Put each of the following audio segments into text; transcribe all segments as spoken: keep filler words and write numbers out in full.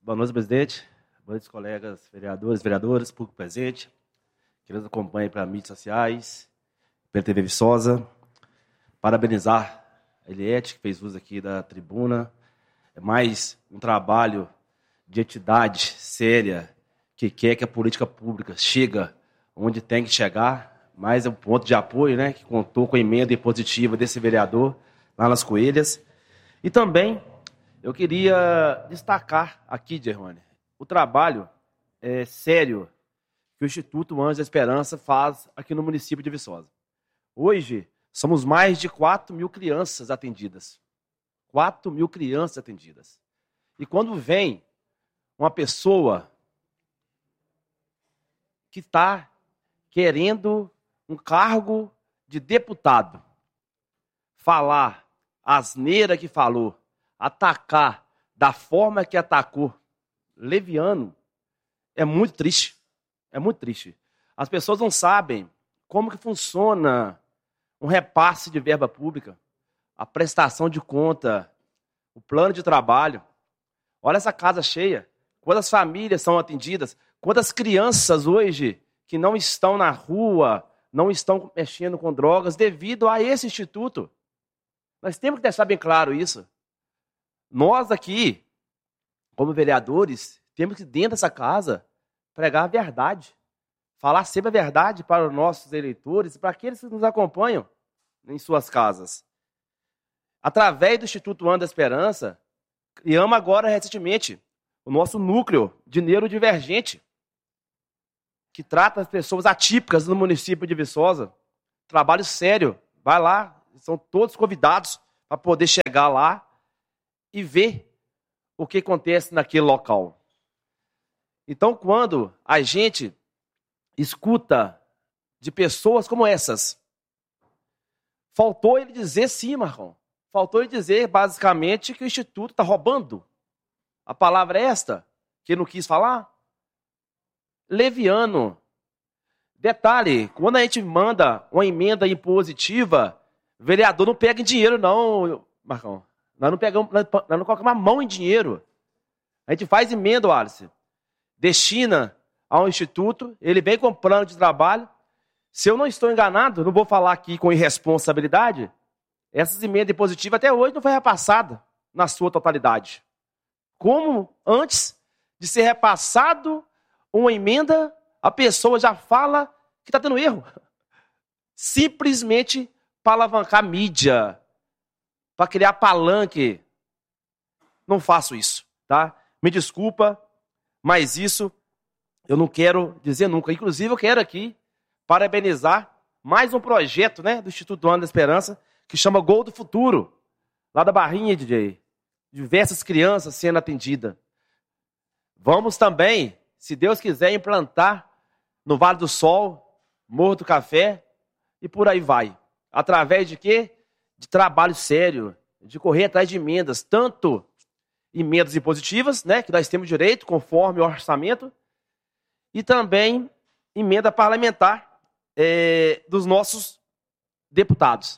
Boa noite, presidente. Boa noite, colegas vereadores, vereadoras, público presente, que nos acompanhem pelas mídias sociais, pela T V Viçosa. Parabenizar a Eliette, que fez uso aqui da tribuna. É mais um trabalho de entidade séria que quer que a política pública chegue onde tem que chegar, mais um ponto de apoio, né, que contou com a emenda impositiva desse vereador lá nas Coelhas. E também eu queria destacar aqui, Germane, o trabalho é, sério que o Instituto Anjos da Esperança faz aqui no município de Viçosa. Hoje, somos mais de quatro mil crianças atendidas. quatro mil crianças atendidas. E quando vem uma pessoa que está querendo um cargo de deputado, falar a asneira que falou, atacar da forma que atacou, leviano, é muito triste. É muito triste. As pessoas não sabem como que funciona um repasse de verba pública, a prestação de conta, o plano de trabalho. Olha essa casa cheia. Quantas famílias são atendidas? Quantas crianças hoje que não estão na rua, não estão mexendo com drogas devido a esse instituto? Nós temos que deixar bem claro isso. Nós aqui, como vereadores, temos que, dentro dessa casa, pregar a verdade. Falar sempre a verdade para os nossos eleitores e para aqueles que nos acompanham em suas casas. Através do Instituto Anjos da Esperança, criamos agora, recentemente, o nosso núcleo de neurodivergente, que trata as pessoas atípicas no município de Viçosa. Trabalho sério. Vai lá, são todos convidados para poder chegar lá e ver o que acontece naquele local. Então, quando a gente escuta de pessoas como essas, faltou ele dizer sim, Marcão. Faltou ele dizer, basicamente, que o Instituto está roubando. A palavra é esta, que ele não quis falar. Leviano. Detalhe, quando a gente manda uma emenda impositiva, o vereador não pega em dinheiro, não, Marcão. Nós não pegamos, nós não colocamos a mão em dinheiro. A gente faz emenda, Alice. Destina ao Instituto, ele vem com plano de trabalho. Se eu não estou enganado, não vou falar aqui com irresponsabilidade, essas emendas impositivas até hoje não foi repassada na sua totalidade. Como antes de ser repassado uma emenda, a pessoa já fala que está tendo erro. Simplesmente para alavancar a mídia, para criar palanque. Não faço isso, tá? Me desculpa, mas isso eu não quero dizer nunca. Inclusive, eu quero aqui parabenizar mais um projeto, né, do Instituto Anjos da Esperança, que chama Gol do Futuro, lá da Barrinha, D J. Diversas crianças sendo atendidas. Vamos também, se Deus quiser, implantar no Vale do Sol, Morro do Café e por aí vai. Através de quê? De trabalho sério, de correr atrás de emendas, tanto emendas impositivas, né, que nós temos direito, conforme o orçamento, e também emenda parlamentar é, dos nossos deputados.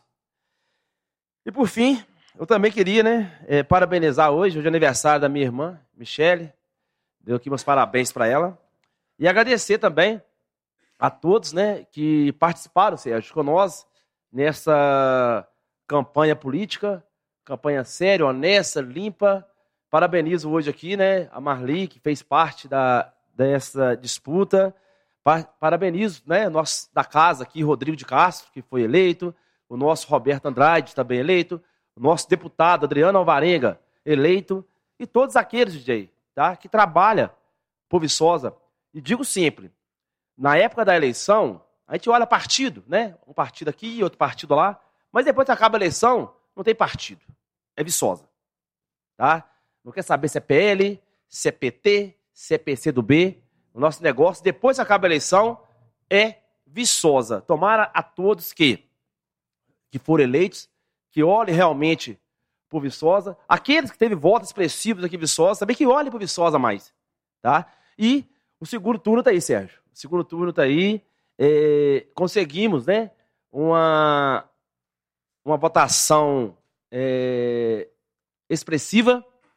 E por fim, eu também queria, né, é, parabenizar hoje, hoje é aniversário da minha irmã, Michele, deu aqui meus parabéns para ela, e agradecer também a todos, né, que participaram, Sérgio, com nós nessa campanha política, campanha séria, honesta, limpa. Parabenizo hoje aqui, né, a Marli, que fez parte da, dessa disputa. Parabenizo, né, nosso da casa aqui, Rodrigo de Castro, que foi eleito, o nosso Roberto Andrade, também eleito, o nosso deputado Adriano Alvarenga, eleito, e todos aqueles, D J, tá, que trabalham por Viçosa. E digo sempre, na época da eleição, a gente olha partido, né, um partido aqui, outro partido lá, mas depois que acaba a eleição, não tem partido, é Viçosa, tá? Não quer saber se é P L, se é P T, se é P C do B. O nosso negócio, depois que acaba a eleição, é Viçosa. Tomara a todos que, que foram eleitos, que olhem realmente por Viçosa. Aqueles que teve votos expressivos aqui em Viçosa, também que olhem por Viçosa mais. Tá? E o segundo turno está aí, Sérgio. O segundo turno está aí. É, conseguimos, né, uma, uma votação é, expressiva.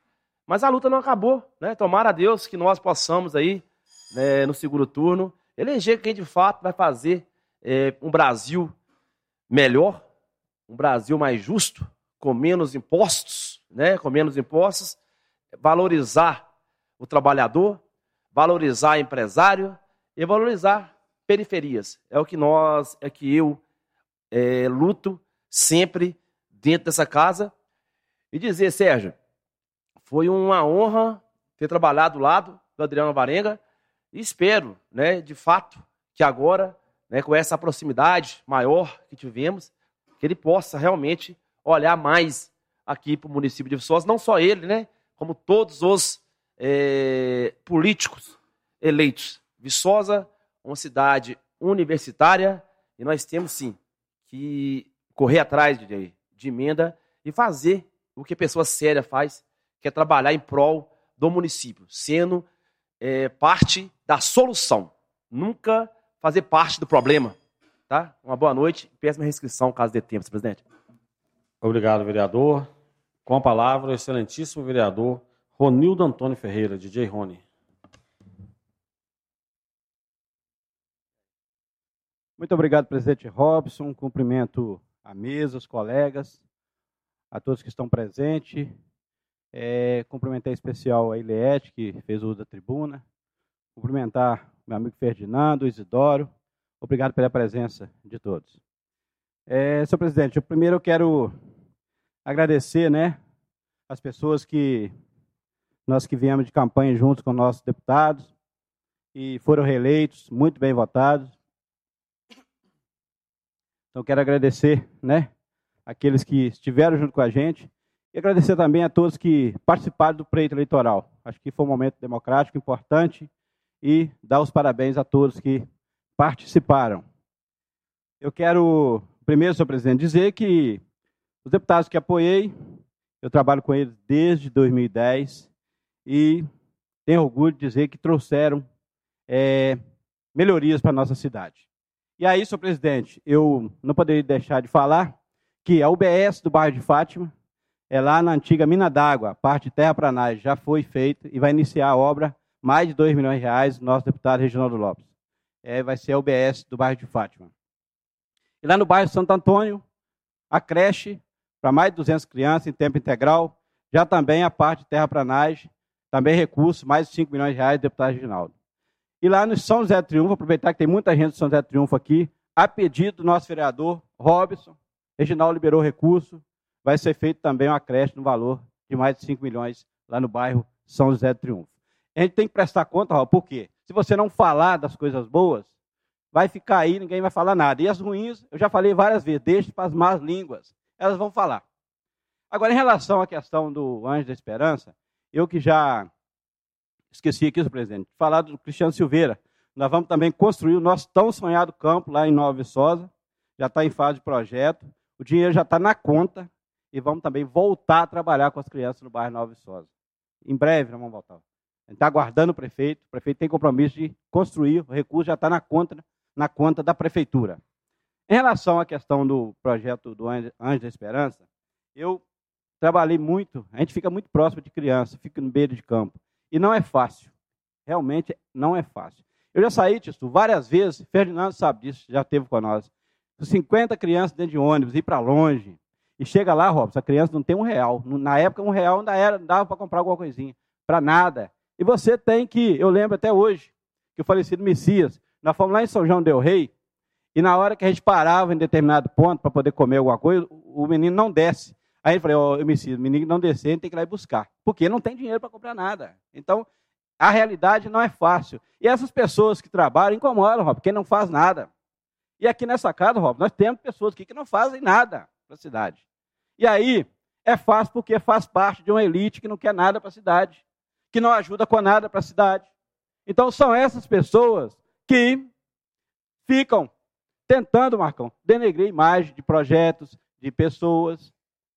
Mas a luta não acabou, né? Tomara a Deus que nós possamos aí, né, no segundo turno, eleger quem de fato vai fazer é, um Brasil melhor, um Brasil mais justo, com menos impostos, né? Com menos impostos, valorizar o trabalhador, valorizar o empresário e valorizar periferias. É o que nós, é que eu é, luto sempre dentro dessa casa. E dizer, Sérgio, foi uma honra ter trabalhado do lado do Adriano Alvarenga e espero, né, de fato, que agora, né, com essa proximidade maior que tivemos, que ele possa realmente olhar mais aqui para o município de Viçosa, não só ele, né, como todos os é, políticos eleitos. Viçosa, uma cidade universitária, e nós temos sim que correr atrás de, de emenda e fazer o que a pessoa séria faz, que é trabalhar em prol do município, sendo é, parte da solução, nunca fazer parte do problema. Tá? Uma boa noite, peço minha restrição, caso dê tempo, senhor presidente. Obrigado, vereador. Com a palavra, o excelentíssimo vereador Ronildo Antônio Ferreira, D J Rony. Muito obrigado, presidente Robson. Cumprimento a mesa, os colegas, a todos que estão presentes. É, cumprimentar em especial a Ileete, que fez uso da tribuna. Cumprimentar meu amigo Ferdinando, Isidoro. Obrigado pela presença de todos. É, senhor presidente, eu primeiro eu quero agradecer, né, as pessoas que, nós que viemos de campanha juntos com nossos deputados e foram reeleitos, muito bem votados. Então, quero agradecer, né, aqueles que estiveram junto com a gente e agradecer também a todos que participaram do pleito eleitoral. Acho que foi um momento democrático importante e dar os parabéns a todos que participaram. Eu quero, primeiro, senhor presidente, dizer que os deputados que apoiei, eu trabalho com eles desde dois mil e dez e tenho orgulho de dizer que trouxeram é, melhorias para a nossa cidade. E aí, senhor presidente, eu não poderia deixar de falar que a U B S do bairro de Fátima, é lá na antiga mina d'água, a parte de terraplanagem já foi feita e vai iniciar a obra, mais de dois milhões de reais, nosso deputado Reginaldo Lopes. É, vai ser a U B S do bairro de Fátima. E lá no bairro Santo Antônio, a creche, para mais de duzentas crianças em tempo integral, já também a parte de terraplanagem, também recurso, mais de cinco milhões de reais, deputado Reginaldo. E lá no São José do Triunfo, aproveitar que tem muita gente do São José do Triunfo aqui, a pedido do nosso vereador Robson, Reginaldo liberou recurso, vai ser feito também uma creche no valor de mais de cinco milhões lá no bairro São José do Triunfo. A gente tem que prestar conta, Robson, por quê? Se você não falar das coisas boas, vai ficar aí, ninguém vai falar nada. E as ruins, eu já falei várias vezes, deixe para as más línguas, elas vão falar. Agora, em relação à questão do Anjo da Esperança, eu que já esqueci aqui, senhor presidente, falar do Cristiano Silveira. Nós vamos também construir o nosso tão sonhado campo lá em Nova Viçosa, já está em fase de projeto, o dinheiro já está na conta e vamos também voltar a trabalhar com as crianças no bairro Nova Viçosa. Em breve nós vamos voltar. A gente está aguardando o prefeito, o prefeito tem compromisso de construir, o recurso já está na conta, na conta da prefeitura. Em relação à questão do projeto do Anjo da Esperança, eu trabalhei muito, a gente fica muito próximo de criança, fica no beiro de campo. E não é fácil, realmente não é fácil. Eu já saí disso várias vezes, Ferdinando sabe disso, já esteve com nós. cinquenta crianças dentro de ônibus, ir para longe. E chega lá, Robson, a criança não tem um real. Na época, um real ainda era, dava para comprar alguma coisinha. Para nada. E você tem que, eu lembro até hoje, que o falecido Messias, nós fomos lá em São João del Rei, e na hora que a gente parava em determinado ponto para poder comer alguma coisa, o menino não desce. Aí ele falou, ô, Messias, o menino não descer, a gente tem que ir lá e buscar. Porque não tem dinheiro para comprar nada. Então, a realidade não é fácil. E essas pessoas que trabalham incomodam, Rob, quem não faz nada. E aqui nessa casa, Rob, nós temos pessoas aqui que não fazem nada para a cidade. E aí, é fácil porque faz parte de uma elite que não quer nada para a cidade, que não ajuda com nada para a cidade. Então, são essas pessoas que ficam tentando, Marcão, denegrir a imagem de projetos, de pessoas.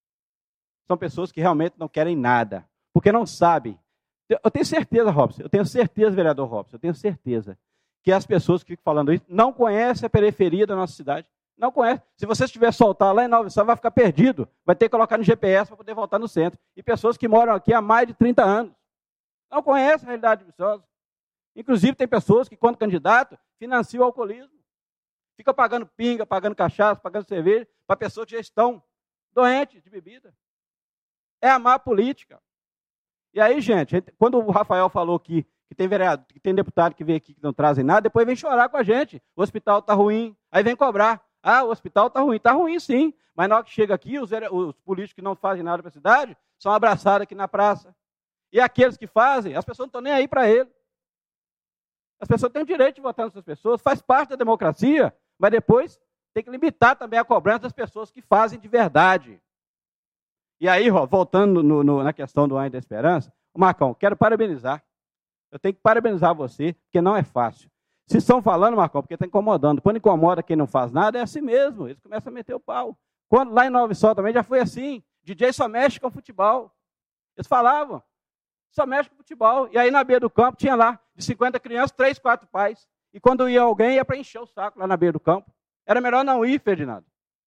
São pessoas que realmente não querem nada, porque não sabem. Eu tenho certeza, Robson, eu tenho certeza, vereador Robson, eu tenho certeza que as pessoas que ficam falando isso não conhecem a periferia da nossa cidade. Não conhece. Se você estiver soltar lá em Nova Viçosa, vai ficar perdido. Vai ter que colocar no G P S para poder voltar no centro. E pessoas que moram aqui há mais de trinta anos. Não conhecem a realidade de Viçosa. Inclusive, tem pessoas que, quando candidato, financiam o alcoolismo. Fica pagando pinga, pagando cachaça, pagando cerveja, para pessoas que já estão doentes de bebida. É a má política. E aí, gente, quando o Rafael falou que, que tem vereador, que tem deputado que vem aqui que não trazem nada, depois vem chorar com a gente. O hospital está ruim, aí vem cobrar. Ah, o hospital está ruim. Está ruim, sim. Mas na hora que chega aqui, os, os políticos que não fazem nada para a cidade são abraçados aqui na praça. E aqueles que fazem, as pessoas não estão nem aí para ele. As pessoas têm o direito de votar nessas pessoas, faz parte da democracia, mas depois tem que limitar também a cobrança das pessoas que fazem de verdade. E aí, ó, voltando no, no, na questão do Anjo da Esperança, Marcão, quero parabenizar. Eu tenho que parabenizar você, porque não é fácil. Se estão falando, Marcão, porque está incomodando. Quando incomoda quem não faz nada, é assim mesmo. Eles começam a meter o pau. Quando, lá em Nova Viçosa também já foi assim. D J só mexe com futebol. Eles falavam, só mexe com futebol. E aí na beira do campo tinha lá, de cinquenta crianças, três, quatro pais. E quando ia alguém, ia para encher o saco lá na beira do campo. Era melhor não ir, Ferdinando.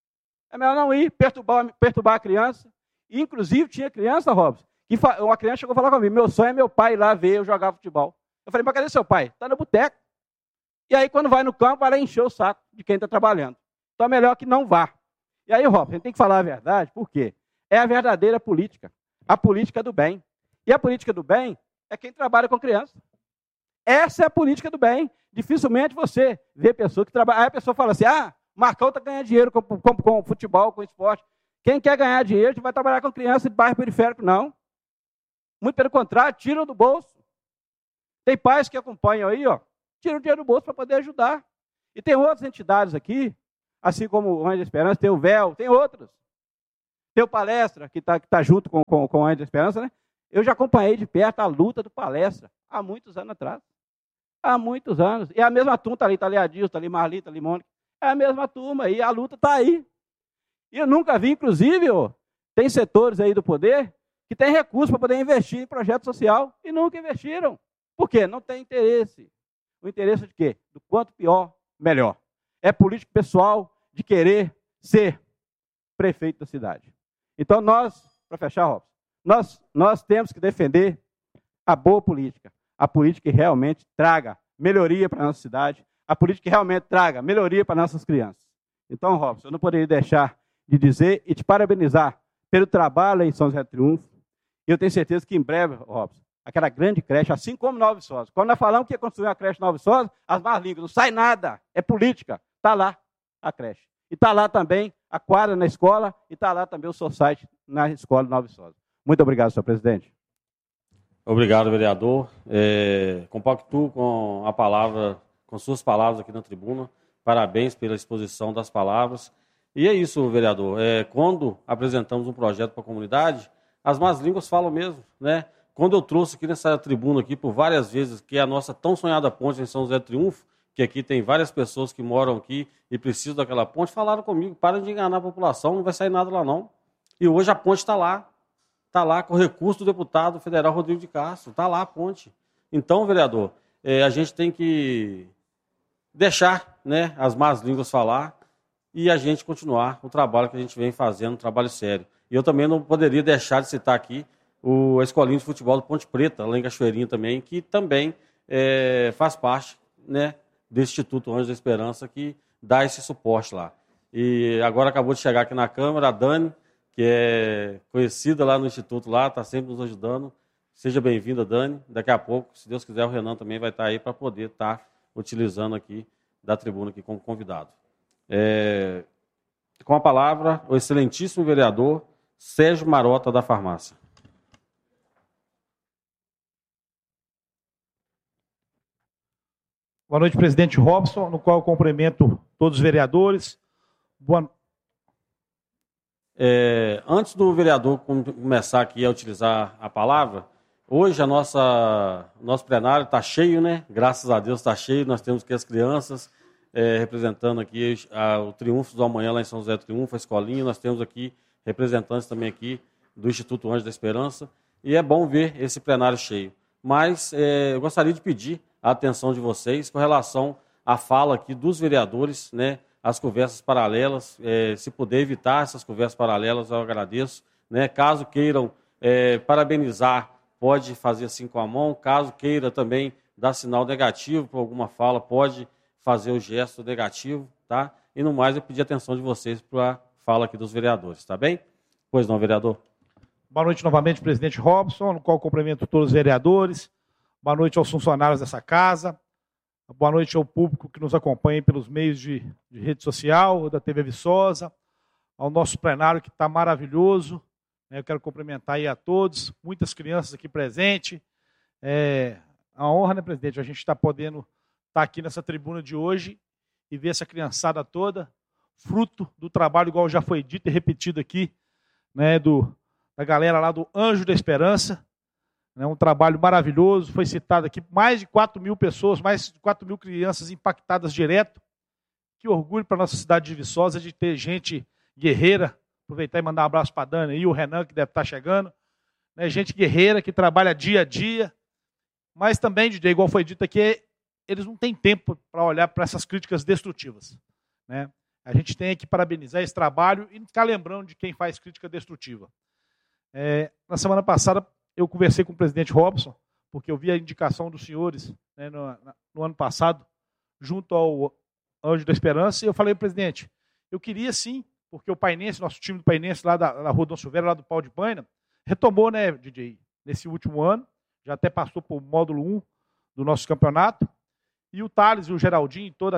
É melhor não ir, perturbar, perturbar a criança. E, inclusive, tinha criança, Robson, que uma criança chegou a falar comigo, meu sonho é meu pai ir lá ver eu jogar futebol. Eu falei, mas cadê seu pai? Está no boteco. E aí, quando vai no campo, vai lá encher o saco de quem está trabalhando. Então, é melhor que não vá. E aí, Robson, a gente tem que falar a verdade, por quê? É a verdadeira política. A política do bem. E a política do bem é quem trabalha com criança. Essa é a política do bem. Dificilmente você vê pessoa que trabalha. Aí a pessoa fala assim, ah, Marcão está ganhando dinheiro com, com, com futebol, com esporte. Quem quer ganhar dinheiro vai trabalhar com criança de bairro periférico, não. Muito pelo contrário, tiram do bolso. Tem pais que acompanham aí, ó, tiram o dinheiro do bolso para poder ajudar. E tem outras entidades aqui, assim como o Anjo da Esperança, tem o V E L, tem outras. Tem o Palestra, que está que tá junto com, com, com o Anjo da Esperança, né? Eu já acompanhei de perto a luta do Palestra, há muitos anos atrás. Há muitos anos. E a mesma turma está ali, está ali a Dilson, está ali Marlita, está ali Mônica. É a mesma turma, e a luta está aí. E eu nunca vi, inclusive, ó, tem setores aí do poder que tem recursos para poder investir em projeto social e nunca investiram. Por quê? Não tem interesse. O interesse de quê? Do quanto pior, melhor. É político pessoal de querer ser prefeito da cidade. Então nós, para fechar, Robson, nós, nós temos que defender a boa política. A política que realmente traga melhoria para a nossa cidade, a política que realmente traga melhoria para nossas crianças. Então, Robson, eu não poderia deixar de dizer e te parabenizar pelo trabalho em São José do Triunfo. E eu tenho certeza que em breve, Robson, aquela grande creche, assim como Nova Viçosa. Quando nós falamos que ia construir uma creche Nova Viçosa, as más línguas, não sai nada, é política. Está lá a creche. E está lá também a quadra na escola e está lá também o society na escola Nova Viçosa. Muito obrigado, senhor presidente. Obrigado, vereador. É, compactuo com a palavra, com suas palavras aqui na tribuna. Parabéns pela exposição das palavras. E é isso, vereador. É, quando apresentamos um projeto para a comunidade, as más línguas falam mesmo, né? Quando eu trouxe aqui nessa tribuna aqui por várias vezes, que é a nossa tão sonhada ponte em São José do Triunfo, que aqui tem várias pessoas que moram aqui e precisam daquela ponte, falaram comigo, para de enganar a população, não vai sair nada lá não. E hoje a ponte está lá. Está lá com o recurso do deputado federal Rodrigo de Castro. Está lá a ponte. Então, vereador, é, a gente tem que deixar, né, as más línguas falar e a gente continuar o trabalho que a gente vem fazendo, um trabalho sério. E eu também não poderia deixar de citar aqui o, a Escolinha de Futebol do Ponte Preta, lá em Cachoeirinha também, que também é, faz parte, né, do Instituto Anjo da Esperança, que dá esse suporte lá. E agora acabou de chegar aqui na Câmara a Dani, que é conhecida lá no Instituto, lá, está sempre nos ajudando. Seja bem-vinda, Dani. Daqui a pouco, se Deus quiser, o Renan também vai estar aí para poder estar utilizando aqui da tribuna aqui como convidado. É, com a palavra, o excelentíssimo vereador Sérgio Marota, da Farmácia. Boa noite, presidente Robson, no qual eu cumprimento todos os vereadores. Boa noite. É, antes do vereador começar aqui a utilizar a palavra, hoje a nossa nosso plenário está cheio, né? Graças a Deus está cheio. Nós temos aqui as crianças é, representando aqui a, o Triunfo do Amanhã lá em São José do Triunfo, a escolinha. Nós temos aqui representantes também aqui do Instituto Anjo da Esperança. E é bom ver esse plenário cheio. Mas é, eu gostaria de pedir a atenção de vocês com relação à fala aqui dos vereadores, né? as conversas paralelas. É, se puder evitar essas conversas paralelas, eu agradeço. Né? Caso queiram é, parabenizar, pode fazer assim com a mão. Caso queira também dar sinal negativo por alguma fala, pode fazer o gesto negativo. Tá? E no mais, eu pedi a atenção de vocês para a fala aqui dos vereadores. Tá bem? Pois não, vereador. Boa noite novamente, presidente Robson, no qual cumprimento todos os vereadores. Boa noite aos funcionários dessa casa. Boa noite ao público que nos acompanha pelos meios de, de rede social, da T V Viçosa, ao nosso plenário que está maravilhoso. Eu quero cumprimentar aí a todos, muitas crianças aqui presentes. É a honra, né, presidente, a gente está podendo estar aqui nessa tribuna de hoje e ver essa criançada toda, fruto do trabalho, igual já foi dito e repetido aqui, né, do, da galera lá do Anjo da Esperança. É um trabalho maravilhoso, foi citado aqui, mais de quatro mil pessoas, mais de quatro mil crianças impactadas direto. Que orgulho para a nossa cidade de Viçosa de ter gente guerreira. Aproveitar e mandar um abraço para a Dani e o Renan, que deve estar chegando. Né, gente guerreira, que trabalha dia a dia. Mas também, igual foi dito aqui, eles não têm tempo para olhar para essas críticas destrutivas. Né? A gente tem que parabenizar esse trabalho e ficar lembrando de quem faz crítica destrutiva. É, na semana passada, eu conversei com o presidente Robson, porque eu vi a indicação dos senhores, né, no, no ano passado, junto ao Anjo da Esperança, e eu falei, presidente, eu queria sim, porque o Painense, nosso time do Painense, lá da, da Rua Dom Silveira, lá do Pau de Paina, retomou, né, D J, nesse último ano, já até passou para o módulo um do nosso campeonato, e o Thales e o Geraldinho, e toda a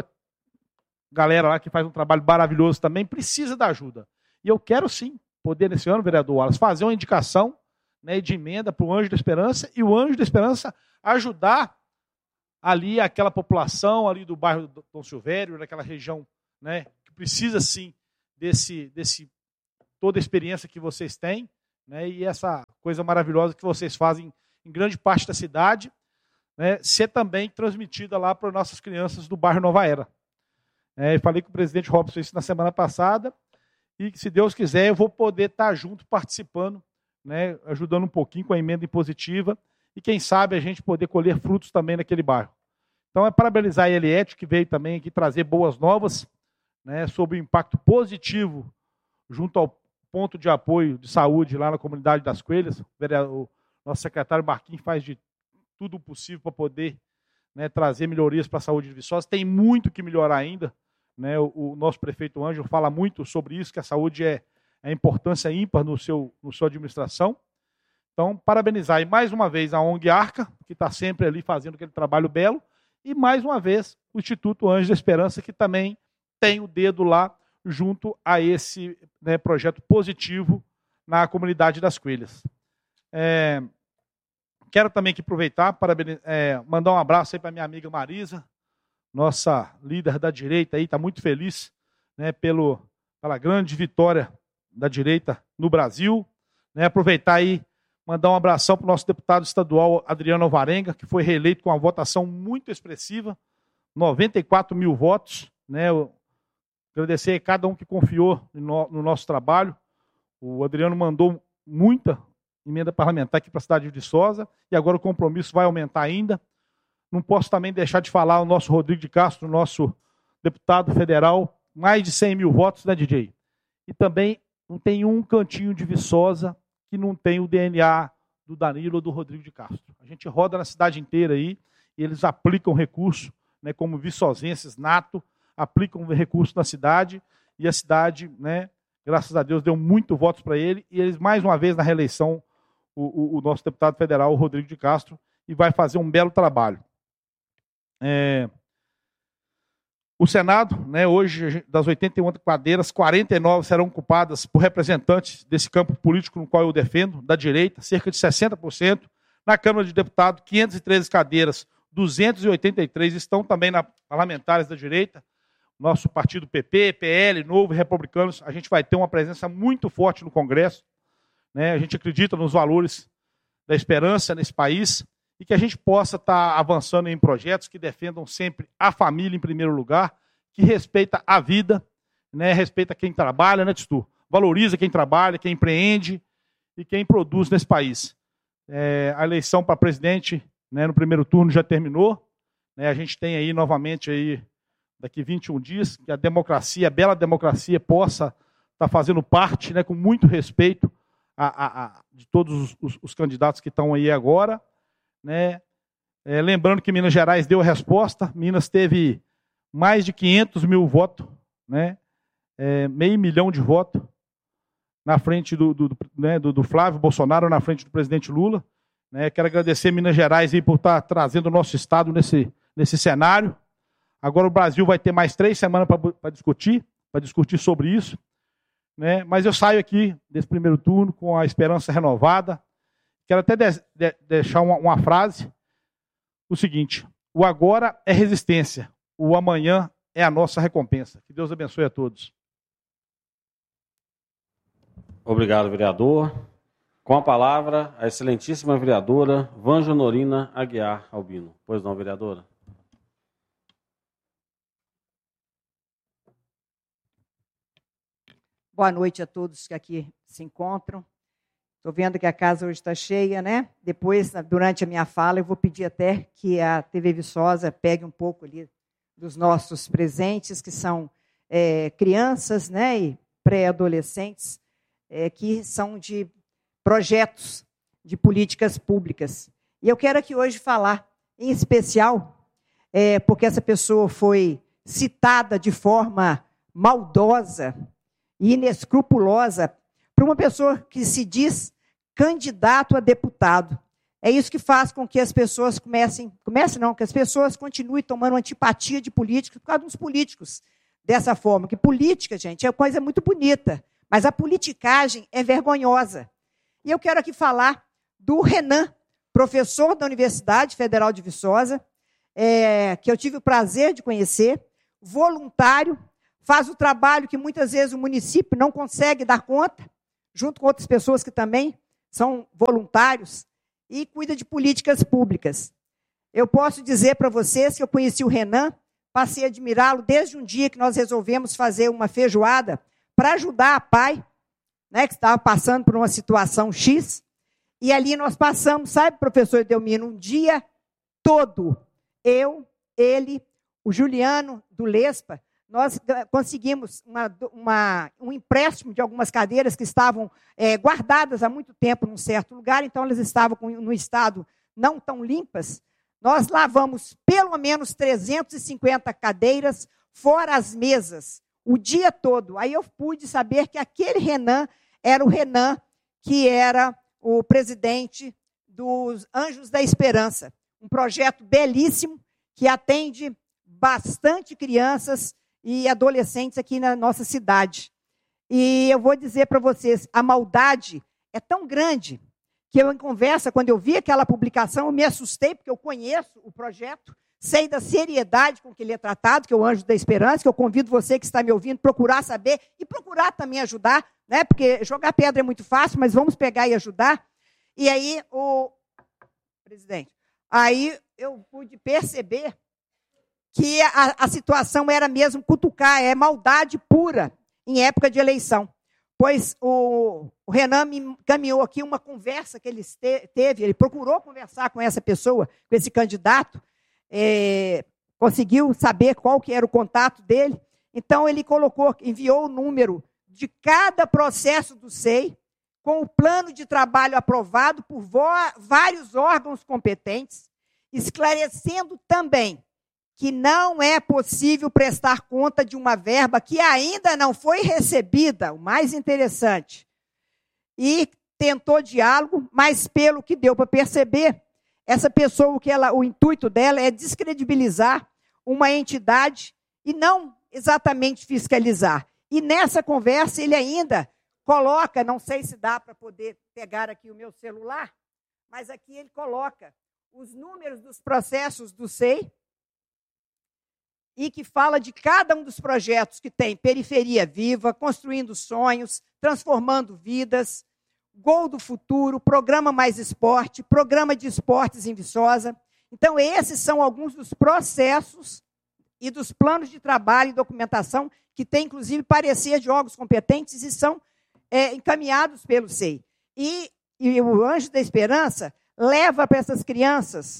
galera lá que faz um trabalho maravilhoso também, precisa da ajuda. E eu quero sim poder, nesse ano, vereador Wallace, fazer uma indicação, né, de emenda para o Anjo da Esperança, e o Anjo da Esperança ajudar ali aquela população ali do bairro do Dom Silvério, naquela região, né, que precisa sim desse, desse toda a experiência que vocês têm, né, e essa coisa maravilhosa que vocês fazem em grande parte da cidade, né, ser também transmitida lá para nossas crianças do bairro Nova Era. É, eu falei com o presidente Robson isso na semana passada, e que, se Deus quiser, eu vou poder estar junto, participando, né, ajudando um pouquinho com a emenda impositiva, e quem sabe a gente poder colher frutos também naquele bairro. Então é parabenizar a Eliette, que veio também aqui trazer boas novas, né, sobre o impacto positivo junto ao ponto de apoio de saúde lá na comunidade das Coelhas. O nosso secretário Marquinhos faz de tudo possível para poder, né, trazer melhorias para a saúde de Viçosa. Tem muito que melhorar ainda, né, o, o nosso prefeito Ângelo fala muito sobre isso, que a saúde é a importância ímpar no seu, no sua administração. Então, parabenizar e mais uma vez a ONG Arca, que está sempre ali fazendo aquele trabalho belo, e mais uma vez o Instituto Anjo da Esperança, que também tem o dedo lá junto a esse, né, projeto positivo na comunidade das Coelhas. É, quero também aqui aproveitar para é, mandar um abraço aí para minha amiga Marisa, nossa líder da direita, está muito feliz, né, pelo, pela grande vitória da direita no Brasil. Né, aproveitar aí, mandar um abração para o nosso deputado estadual Adriano Alvarenga, que foi reeleito com uma votação muito expressiva, noventa e quatro mil votos. Né, eu agradecer a cada um que confiou no, no nosso trabalho. O Adriano mandou muita emenda parlamentar aqui para a cidade de Viçosa, e agora o compromisso vai aumentar ainda. Não posso também deixar de falar o nosso Rodrigo de Castro, nosso deputado federal, mais de cem mil votos, né, D J? E também não tem um cantinho de Viçosa que não tem o D N A do Danilo ou do Rodrigo de Castro. A gente roda na cidade inteira aí, e eles aplicam recurso, né, como viçosenses nato, aplicam recurso na cidade, e a cidade, né, graças a Deus, deu muito votos para ele, e eles, mais uma vez, na reeleição, o, o, o nosso deputado federal, o Rodrigo de Castro, e vai fazer um belo trabalho. É... O Senado, né, hoje, das oitenta e uma cadeiras, quarenta e nove serão ocupadas por representantes desse campo político no qual eu defendo, da direita, cerca de sessenta por cento. Na Câmara de Deputados, quinhentas e treze cadeiras, duzentas e oitenta e três estão também na parlamentares da direita. Nosso partido P P, P L, Novo e Republicanos, a gente vai ter uma presença muito forte no Congresso. Né? A gente acredita nos valores da esperança nesse país, e que a gente possa estar avançando em projetos que defendam sempre a família em primeiro lugar, que respeita a vida, né, respeita quem trabalha, né, Titu? Valoriza quem trabalha, quem empreende e quem produz nesse país. É, a eleição para presidente, né, no primeiro turno já terminou, né, a gente tem aí novamente aí daqui a vinte e um dias, que a democracia, a bela democracia, possa estar fazendo parte, né, com muito respeito a, a, a, de todos os, os, os candidatos que estão aí agora. Né? É, lembrando que Minas Gerais deu a resposta, Minas teve mais de quinhentos mil votos, né? É, meio milhão de votos na frente do, do, do, né, do, do Flávio Bolsonaro, na frente do presidente Lula. Né? Quero agradecer Minas Gerais aí por estar trazendo o nosso estado nesse, nesse cenário. Agora o Brasil vai ter mais três semanas para discutir, para discutir sobre isso. Né? Mas eu saio aqui desse primeiro turno com a esperança renovada. Quero até de, de, deixar uma, uma frase, o seguinte: o agora é resistência, o amanhã é a nossa recompensa. Que Deus abençoe a todos. Obrigado, vereador. Com a palavra, a excelentíssima vereadora Vângela Norina Aguiar Albino. Pois não, vereadora? Boa noite a todos que aqui se encontram. Estou vendo que a casa hoje está cheia, né? Depois, durante a minha fala, eu vou pedir até que a T V Viçosa pegue um pouco ali dos nossos presentes, que são é, crianças, né, e pré-adolescentes, é, que são de projetos de políticas públicas. E eu quero aqui hoje falar, em especial, é, porque essa pessoa foi citada de forma maldosa e inescrupulosa para uma pessoa que se diz candidato a deputado. É isso que faz com que as pessoas comecem, comecem não, que as pessoas continuem tomando antipatia de políticos por causa dos políticos dessa forma. Que política, gente, é coisa muito bonita, mas a politicagem é vergonhosa. E eu quero aqui falar do Renan, professor da Universidade Federal de Viçosa, é, que eu tive o prazer de conhecer, voluntário, faz o trabalho que muitas vezes o município não consegue dar conta, junto com outras pessoas que também são voluntários, e cuida de políticas públicas. Eu posso dizer para vocês que eu conheci o Renan, passei a admirá-lo desde um dia que nós resolvemos fazer uma feijoada para ajudar a pai, né, que estava passando por uma situação X, e ali nós passamos, sabe, professor Edelmino, um dia todo, eu, ele, o Juliano do Lespa, nós conseguimos uma, uma, um empréstimo de algumas cadeiras que estavam é, guardadas há muito tempo num certo lugar, então elas estavam com, no estado não tão limpas. Nós lavamos pelo menos trezentas e cinquenta cadeiras, fora as mesas, o dia todo. Aí eu pude saber que aquele Renan era o Renan, que era o presidente dos Anjos da Esperança, um projeto belíssimo que atende bastante crianças e adolescentes aqui na nossa cidade. E eu vou dizer para vocês, a maldade é tão grande que eu, em conversa, quando eu vi aquela publicação, eu me assustei, porque eu conheço o projeto, sei da seriedade com que ele é tratado, que é o Anjo da Esperança, que eu convido você que está me ouvindo, procurar saber e procurar também ajudar, né? Porque jogar pedra é muito fácil, mas vamos pegar e ajudar. E aí, o presidente, aí eu pude perceber que a, a situação era mesmo cutucar, é maldade pura em época de eleição. Pois o, o Renan me encaminhou aqui uma conversa que ele te, teve, ele procurou conversar com essa pessoa, com esse candidato, é, conseguiu saber qual que era o contato dele, então ele colocou, enviou o número de cada processo do S E I, com o plano de trabalho aprovado por vo, vários órgãos competentes, esclarecendo também que não é possível prestar conta de uma verba que ainda não foi recebida, o mais interessante. E tentou diálogo, mas pelo que deu para perceber, essa pessoa, o, que ela, o intuito dela é descredibilizar uma entidade e não exatamente fiscalizar. E nessa conversa ele ainda coloca, não sei se dá para poder pegar aqui o meu celular, mas aqui ele coloca os números dos processos do S E I, e que fala de cada um dos projetos que tem Periferia Viva, Construindo Sonhos, Transformando Vidas, Gol do Futuro, Programa Mais Esporte, Programa de Esportes em Viçosa. Então, esses são alguns dos processos e dos planos de trabalho e documentação que tem, inclusive, parecer de órgãos competentes e são é, encaminhados pelo S E I. E, e o Anjo da Esperança leva para essas crianças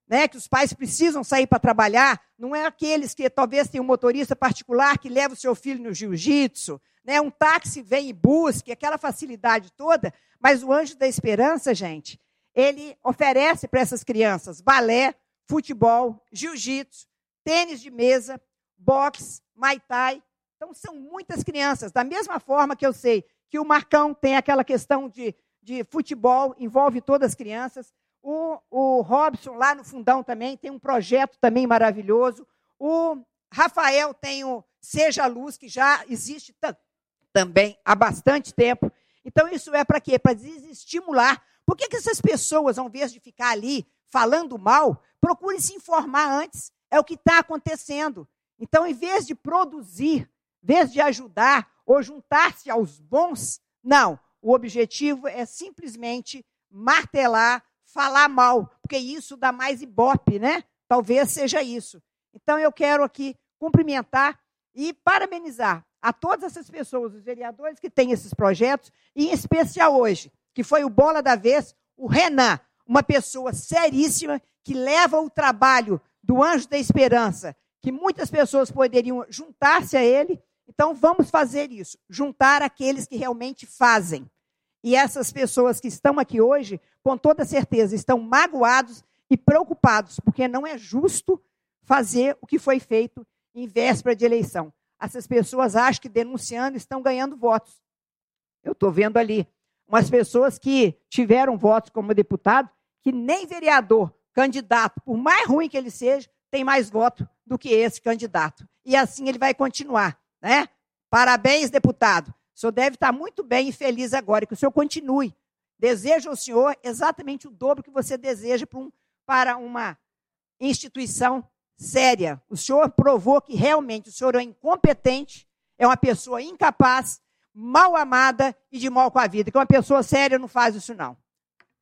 né, que os pais precisam sair para trabalhar, não é aqueles que talvez tenham um motorista particular que leva o seu filho no jiu-jitsu, né, um táxi vem e busque, aquela facilidade toda, mas o Anjo da Esperança, gente, ele oferece para essas crianças balé, futebol, jiu-jitsu, tênis de mesa, boxe, muay thai. Então, são muitas crianças. Da mesma forma que eu sei que o Marcão tem aquela questão de, de futebol, envolve todas as crianças. O, o Robson, lá no Fundão, também tem um projeto também maravilhoso. O Rafael tem o Seja Luz, que já existe também há bastante tempo. Então, isso é para quê? Para desestimular. Por que que essas pessoas, ao invés de ficar ali falando mal, procurem se informar antes? É o que está acontecendo. Então, em vez de produzir, em vez de ajudar ou juntar-se aos bons, não. O objetivo é simplesmente martelar, falar mal, porque isso dá mais ibope, né? Talvez seja isso. Então, eu quero aqui cumprimentar e parabenizar a todas essas pessoas, os vereadores que têm esses projetos, e em especial hoje, que foi o bola da vez, o Renan, uma pessoa seríssima que leva o trabalho do Anjo da Esperança, que muitas pessoas poderiam juntar-se a ele. Então, vamos fazer isso, juntar aqueles que realmente fazem. E essas pessoas que estão aqui hoje, com toda certeza, estão magoados e preocupados, porque não é justo fazer o que foi feito em véspera de eleição. Essas pessoas acham que denunciando estão ganhando votos. Eu estou vendo ali umas pessoas que tiveram votos como deputado, que nem vereador, candidato, por mais ruim que ele seja, tem mais voto do que esse candidato. E assim ele vai continuar, né? Parabéns, deputado. O senhor deve estar muito bem e feliz agora, que o senhor continue. Desejo ao senhor exatamente o dobro que você deseja para, um, para uma instituição séria. O senhor provou que realmente o senhor é incompetente, é uma pessoa incapaz, mal amada e de mal com a vida. Que uma pessoa séria não faz isso, não.